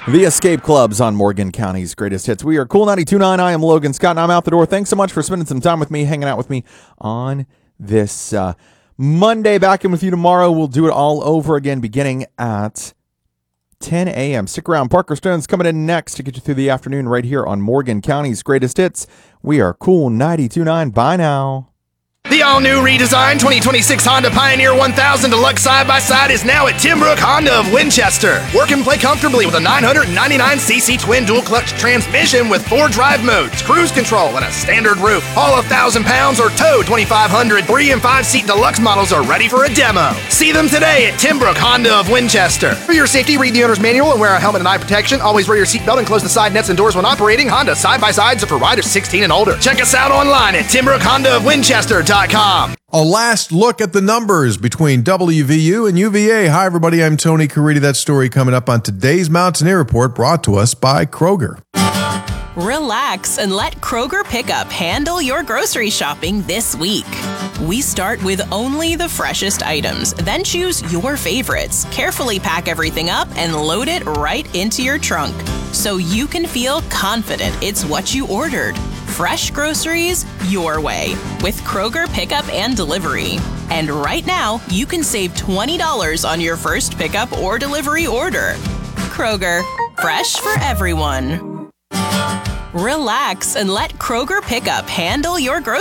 The Escape Clubs on Morgan County's Greatest Hits. We are Cool 92.9. I am Logan Scott, and I'm out the door. Thanks so much for spending some time with me, hanging out with me on this Monday. Back in with you tomorrow. We'll do it all over again beginning at 10 a.m. Stick around. Parker Stone's coming in next to get you through the afternoon right here on Morgan County's Greatest Hits. We are Cool 92.9. Bye now. The all-new redesigned 2026 Honda Pioneer 1000 Deluxe Side-by-Side is now at Timbrook Honda of Winchester. Work and play comfortably with a 999cc twin dual-clutch transmission with 4 drive modes, cruise control, and a standard roof. Haul 1,000 pounds or tow 2,500 3- and 5-seat deluxe models are ready for a demo. See them today at Timbrook Honda of Winchester. For your safety, read the owner's manual and wear a helmet and eye protection. Always wear your seatbelt and close the side nets and doors when operating. Honda Side-by-Sides are for riders 16 and older. Check us out online at TimbrookHondaofWinchester.com. A last look at the numbers between WVU and UVA. Hi, everybody. I'm Tony Caridi. That story coming up on today's Mountaineer Report, brought to us by Kroger. Relax and let Kroger Pickup handle your grocery shopping this week. We start with only the freshest items, then choose your favorites. Carefully pack everything up and load it right into your trunk so you can feel confident it's what you ordered. Fresh groceries your way with Kroger Pickup and Delivery. And right now, you can save $20 on your first pickup or delivery order. Kroger, fresh for everyone. Relax and let Kroger Pickup handle your groceries.